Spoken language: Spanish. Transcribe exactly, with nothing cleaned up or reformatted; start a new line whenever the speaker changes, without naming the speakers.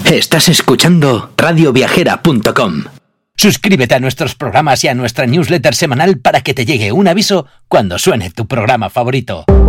Estás escuchando radio viajera punto com.
Suscríbete a nuestros programas y a nuestra newsletter semanal para que te llegue un aviso cuando suene tu programa favorito.